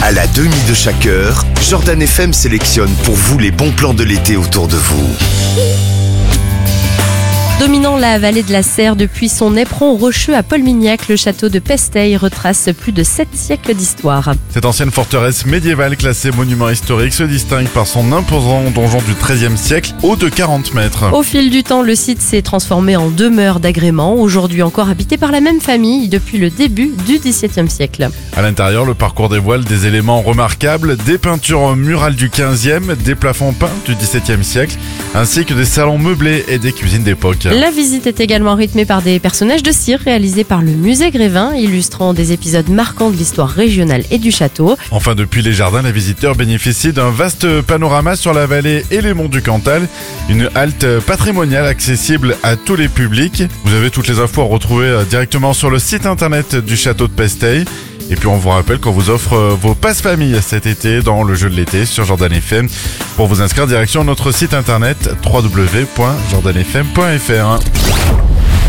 À la demi de chaque heure, Jordan FM sélectionne pour vous les bons plans de l'été autour de vous. Dominant la vallée de la Serre depuis son éperon rocheux à Paul-Mignac, le château de Pesteil retrace plus de 7 siècles d'histoire. Cette ancienne forteresse médiévale classée monument historique se distingue par son imposant donjon du XIIIe siècle, haut de 40 mètres. Au fil du temps, le site s'est transformé en demeure d'agrément, aujourd'hui encore habité par la même famille depuis le début du XVIIe siècle. À l'intérieur, le parcours dévoile des éléments remarquables, des peintures murales du XVe, des plafonds peints du XVIIe siècle, ainsi que des salons meublés et des cuisines d'époque. La visite est également rythmée par des personnages de cire réalisés par le musée Grévin, illustrant des épisodes marquants de l'histoire régionale et du château. Enfin, depuis les jardins, les visiteurs bénéficient d'un vaste panorama sur la vallée et les monts du Cantal. Une halte patrimoniale accessible à tous les publics. Vous avez toutes les infos à retrouver directement sur le site internet du château de Pesteil. Et puis on vous rappelle qu'on vous offre vos passes famille cet été dans le jeu de l'été sur Jordan FM. Pour vous inscrire, direction notre site internet www.jordanfm.fr.